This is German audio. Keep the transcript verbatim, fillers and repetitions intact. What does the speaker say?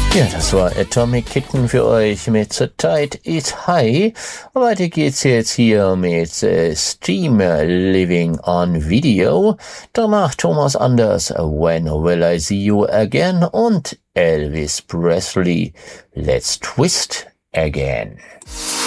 Ja, das war Atomic Kitten für euch mit The Tide is High. Weiter geht's jetzt hier mit äh, Streamer Living on Video. Danach Thomas Anders, When Will I See You Again? Und Elvis Presley, Let's Twist Again.